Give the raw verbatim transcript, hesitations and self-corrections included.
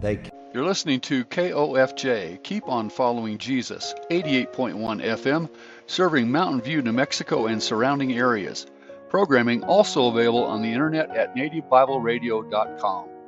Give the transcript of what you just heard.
They You're listening to K O F J, Keep on Following Jesus, eighty-eight point one F M, serving Mountain View, New Mexico and surrounding areas. Programming also available on the internet at native bible radio dot com.